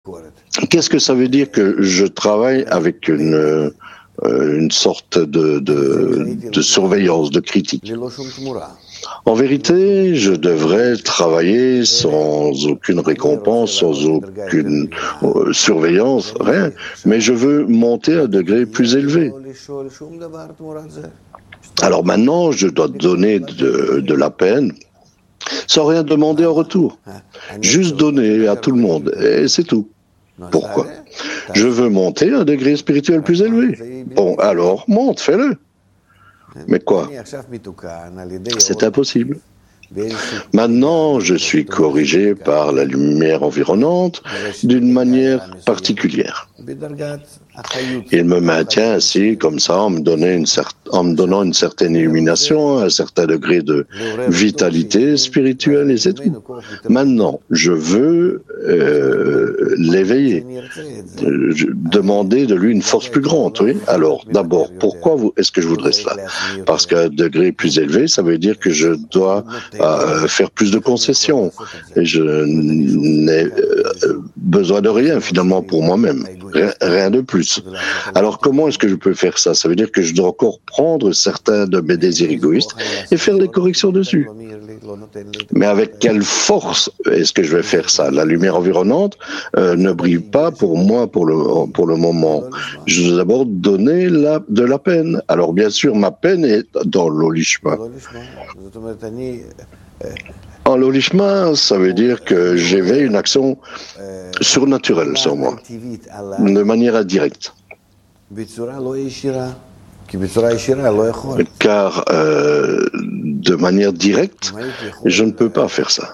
Qu'est-ce que ça veut dire que je travaille avec une sorte de surveillance, de critique? En vérité, je devrais travailler sans aucune récompense, sans aucune surveillance, rien. Mais je veux monter à un degré plus élevé. Alors maintenant, je dois donner de la peine sans rien demander en retour. Juste donner à tout le monde, et c'est tout. Pourquoi? Je veux monter à un degré spirituel plus élevé. Bon, alors, monte, fais-le. Mais quoi? C'est impossible. Maintenant, je suis corrigé par la lumière environnante d'une manière particulière. Il me maintient ainsi, comme ça, en me donnant une certaine illumination, un certain degré de vitalité spirituelle, et c'est tout. Maintenant, je veux l'éveiller, demander de lui une force plus grande, oui. Alors, d'abord, pourquoi est-ce que je voudrais cela? Parce qu'un degré plus élevé, ça veut dire que je dois faire plus de concessions, et je n'ai besoin de rien, finalement, pour moi-même. Rien de plus. Alors comment est-ce que je peux faire ça? Ça veut dire que je dois encore prendre certains de mes désirs égoïstes et faire des corrections dessus. Mais avec quelle force est-ce que je vais faire ça? La lumière environnante ne brille pas pour moi pour le moment. Je dois d'abord donner de la peine. Alors bien sûr, ma peine est dans l'olishma. En l'olishma, ça veut dire que j'éveille une action surnaturelle sur moi, de manière indirecte. Car de manière directe, je ne peux pas faire ça.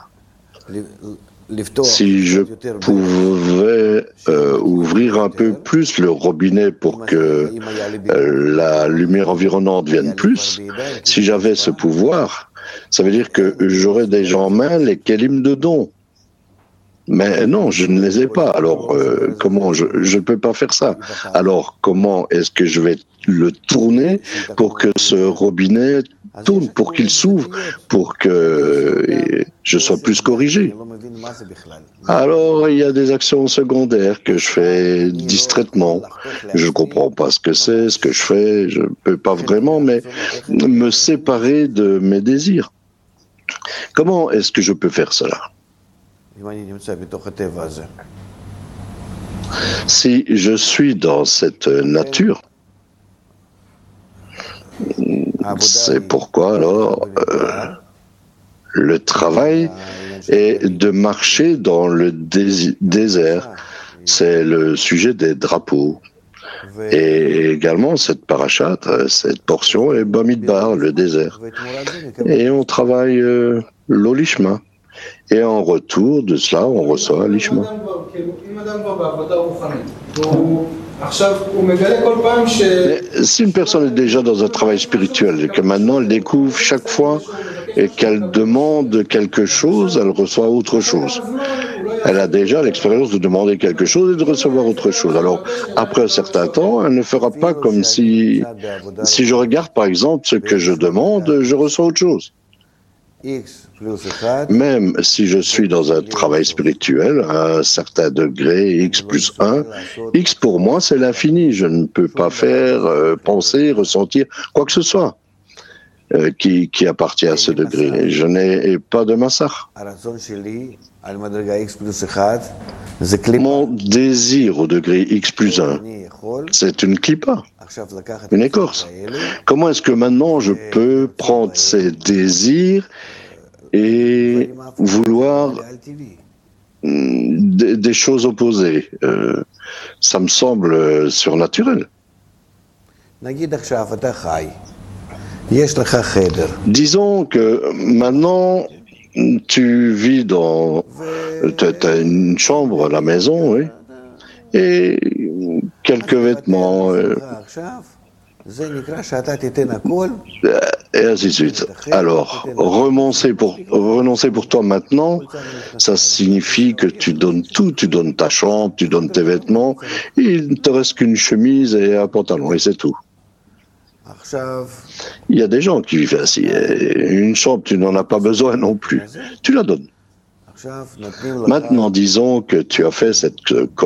Si je pouvais ouvrir un peu plus le robinet pour que la lumière environnante vienne plus, si j'avais ce pouvoir, ça veut dire que j'aurais déjà en main les kelim de don. Mais non, je ne les ai pas. Alors, comment je ne peux pas faire ça? Alors, comment est-ce que je vais le tourner pour que ce robinet tourne, pour qu'il s'ouvre, pour que je sois plus corrigé? Alors, il y a des actions secondaires que je fais distraitement. Je ne comprends pas ce que c'est, ce que je fais. Je ne peux pas vraiment, mais me séparer de mes désirs. Comment est-ce que je peux faire cela? Si je suis dans cette nature, c'est pourquoi alors le travail est de marcher dans le désert. C'est le sujet des drapeaux. Et également cette parachat, cette portion est Bamidbar, le désert. Et on travaille l'olishma. Et en retour de cela, on reçoit l'ishma. Mais si une personne est déjà dans un travail spirituel et que maintenant elle découvre chaque fois et qu'elle demande quelque chose, elle reçoit autre chose. Elle a déjà l'expérience de demander quelque chose et de recevoir autre chose. Alors, après un certain temps, elle ne fera pas comme si je regarde par exemple ce que je demande, je reçois autre chose. Même si je suis dans un travail spirituel, à un certain degré, X plus 1, X pour moi c'est l'infini. Je ne peux pas faire, penser, ressentir quoi que ce soit qui appartient à ce degré. Je n'ai pas de massar. Mon désir au degré X plus 1, c'est une clipa, une écorce. Comment est-ce que maintenant je peux prendre ces désirs et vouloir des choses opposées? Ça me semble surnaturel. Disons que maintenant tu vis dans... Tu as une chambre à la maison, oui, et quelques vêtements, et ainsi de suite. Alors, renoncer pour toi maintenant, ça signifie que tu donnes tout, tu donnes ta chambre, tu donnes tes vêtements, et il ne te reste qu'une chemise et un pantalon, et c'est tout. Il y a des gens qui vivent ainsi. Une chambre, tu n'en as pas besoin non plus. Tu la donnes. Maintenant, disons que tu as fait cette